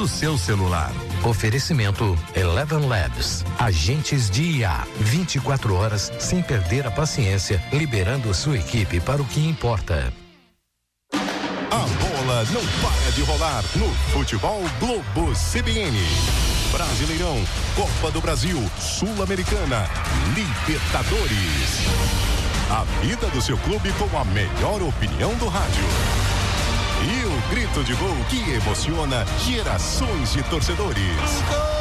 do seu celular. Oferecimento Eleven Labs, agentes de IA, 24 horas sem perder a paciência, liberando sua equipe para o que importa. A bola não para de rolar no Futebol Globo CBN. Brasileirão, Copa do Brasil, Sul-Americana, Libertadores. A vida do seu clube com a melhor opinião do rádio. E o grito de gol que emociona gerações de torcedores.